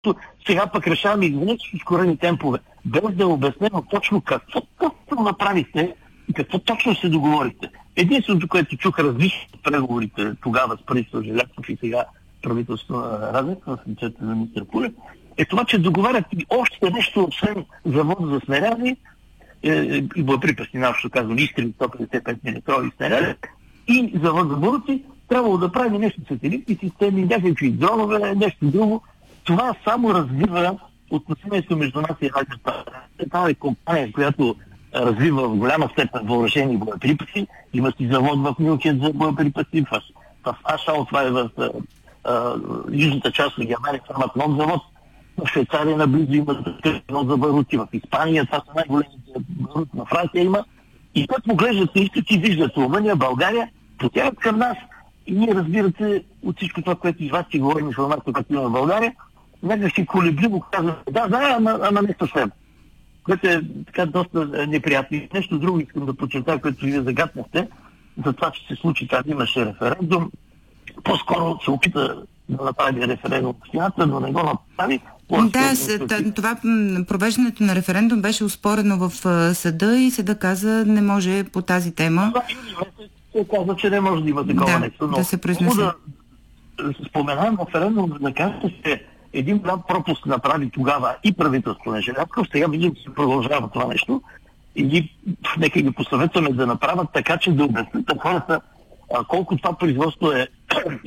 Сега пък решаваме извинете с ускорени темпове, без да е обяснено точно какво направихте и какво точно се договорихте. Единственото, което чух различно от преговорите тогава с правителството Желязков и сега правителството на Радев, в лицето на министър Кулев, е това, че договарят и още нещо, освен завод за снаряди и боеприпаси, наобщо казвам, изстрели 155 мм снаряди и завод за барути, трябвало да прави нещо сателитни системи, някакви дронове, нещо друго. Това само развива отношението между нас и Радио. Това е компания, която развива в голяма степен въоръжени боеприпаси. Има си завод в Мюнхен за боеприпаси, в Ашал, това е в южната част на Германия, това имат нов завод. В Швейцария наблизо има завод за барути, в Испания това са най-големите барути, на Франция има. И когато поглеждат на източи, виждат Румъния, България, потягат към нас и ние, разбирате, от всичко това, което из вас си говорим информация, като има в България, някак си колебливо казват, ама не съвсем. Което е така доста неприятно. Нещо друго искам да подчертая, което вие загатнахте, за това, че се случи, когато имаше референдум. По-скоро се опита да направи референдум в общината, но не го направи. Това провеждането на референдум беше оспорено в съда и съда каза, не може по тази тема. Се каза, че не може да има такова нещо. Но да се произнесе. Споменавам референдум, да кажа, че един голям пропуск направи тогава и правителство на Желязков. Сега видим, че се продължава това нещо. И нека ги посъветваме да направят така, че да обяснят на хората колко това производство е